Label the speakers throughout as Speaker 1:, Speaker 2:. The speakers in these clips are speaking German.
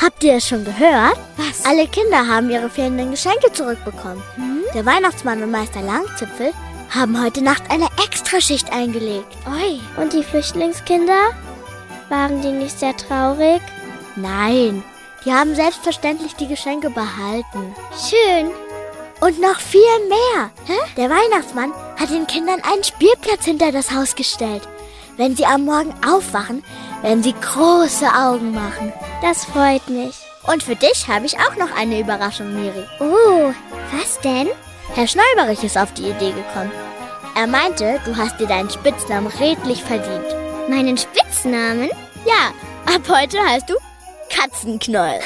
Speaker 1: Habt ihr es schon gehört?
Speaker 2: Was?
Speaker 1: Alle Kinder haben ihre fehlenden Geschenke zurückbekommen. Der Weihnachtsmann und Meister Langzipfel haben heute Nacht eine Extraschicht eingelegt.
Speaker 2: Oi.
Speaker 3: Und die Flüchtlingskinder? Waren die nicht sehr traurig?
Speaker 1: Nein, die haben selbstverständlich die Geschenke behalten.
Speaker 3: Schön.
Speaker 1: Und noch viel mehr. Der Weihnachtsmann hat den Kindern einen Spielplatz hinter das Haus gestellt. Wenn sie am Morgen aufwachen, werden sie große Augen machen.
Speaker 3: Das freut mich.
Speaker 1: Und für dich habe ich auch noch eine Überraschung, Miri.
Speaker 3: Oh, was denn?
Speaker 1: Herr Schnäuberich ist auf die Idee gekommen. Er meinte, du hast dir deinen Spitznamen redlich verdient.
Speaker 3: Meinen Spitznamen?
Speaker 1: Ja, ab heute heißt du Katzenknoll.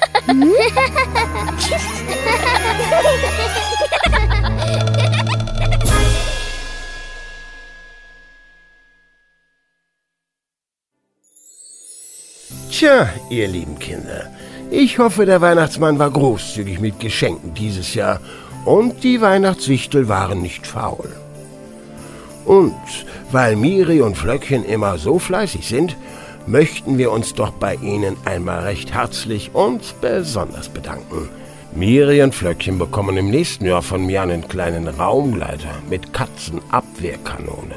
Speaker 4: Tja, ihr lieben Kinder, ich hoffe, der Weihnachtsmann war großzügig mit Geschenken dieses Jahr und die Weihnachtswichtel waren nicht faul. Und weil Miri und Flöckchen immer so fleißig sind, möchten wir uns doch bei ihnen einmal recht herzlich und besonders bedanken. Miri und Flöckchen bekommen im nächsten Jahr von mir einen kleinen Raumgleiter mit Katzenabwehrkanone.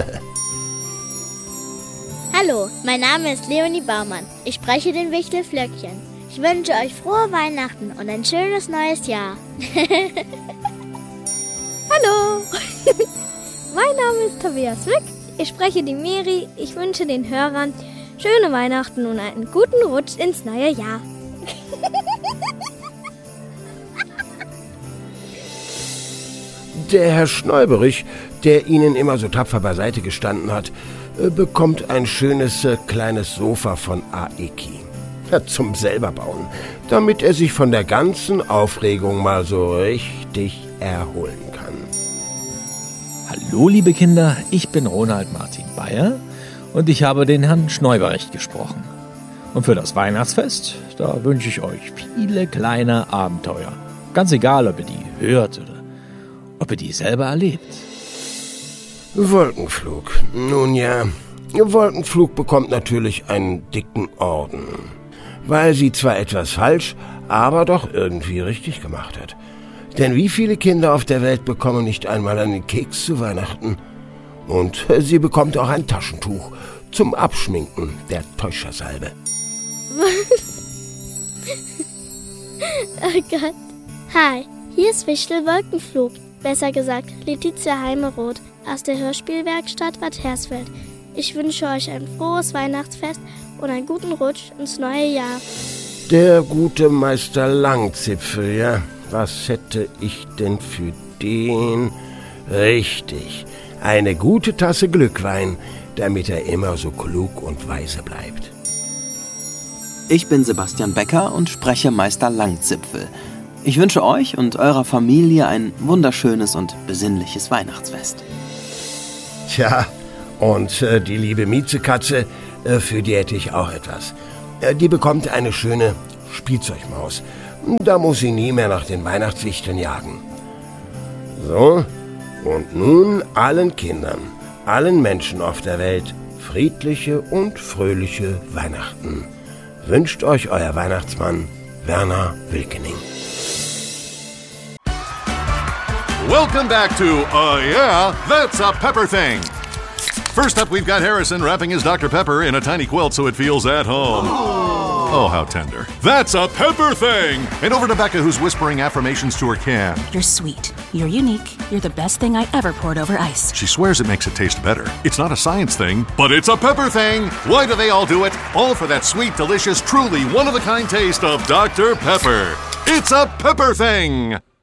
Speaker 1: Hallo, mein Name ist Leonie Baumann. Ich spreche den Wichtel Flöckchen. Ich wünsche euch frohe Weihnachten und ein schönes neues Jahr.
Speaker 2: Hallo. Mein Name ist Tobias Wick. Ich spreche die Miri. Ich wünsche den Hörern schöne Weihnachten und einen guten Rutsch ins neue Jahr.
Speaker 4: Der Herr Schnäuberich, der Ihnen immer so tapfer beiseite gestanden hat, bekommt ein schönes kleines Sofa von Aeki. Zum selberbauen, damit er sich von der ganzen Aufregung mal so richtig erholen kann.
Speaker 5: Hallo liebe Kinder, ich bin Ronald Martin Bayer und ich habe den Herrn Schnäuberich gesprochen. Und für das Weihnachtsfest, da wünsche ich euch viele kleine Abenteuer. Ganz egal, ob ihr die hört oder ob ihr die selber erlebt.
Speaker 4: Wolkenflug. Nun ja, Wolkenflug bekommt natürlich einen dicken Orden, weil sie zwar etwas falsch, aber doch irgendwie richtig gemacht hat. Denn wie viele Kinder auf der Welt bekommen nicht einmal einen Keks zu Weihnachten? Und sie bekommt auch ein Taschentuch zum Abschminken der Täuschersalbe.
Speaker 3: Oh Gott. Hi, hier ist Wichtel Wolkenflug. Besser gesagt, Letizia Heimeroth aus der Hörspielwerkstatt Bad Hersfeld. Ich wünsche euch ein frohes Weihnachtsfest und einen guten Rutsch ins neue Jahr.
Speaker 4: Der gute Meister Langzipfel, ja. Was hätte ich denn für den? Richtig, eine gute Tasse Glühwein, damit er immer so klug und weise bleibt.
Speaker 6: Ich bin Sebastian Becker und spreche Meister Langzipfel. Ich wünsche euch und eurer Familie ein wunderschönes und besinnliches Weihnachtsfest.
Speaker 4: Tja, und die liebe Miezekatze, für die hätte ich auch etwas. Die bekommt eine schöne Spielzeugmaus. Da muss sie nie mehr nach den Weihnachtswichteln jagen. So, und nun allen Kindern, allen Menschen auf der Welt friedliche und fröhliche Weihnachten. Wünscht euch euer Weihnachtsmann Werner Wilkening.
Speaker 7: Welcome back to Yeah, That's a Pepper Thing. First up, we've got Harrison wrapping his Dr. Pepper in a tiny quilt so it feels at home. Oh, how tender. That's a Pepper Thing! And over to Becca, who's whispering affirmations to her can.
Speaker 8: You're sweet. You're unique. You're the best thing I ever poured over ice.
Speaker 7: She swears it makes it taste better. It's not a science thing, but it's a Pepper Thing! Why do they all do it? All for that sweet, delicious, truly one-of-a-kind taste of Dr. Pepper. It's a Pepper Thing!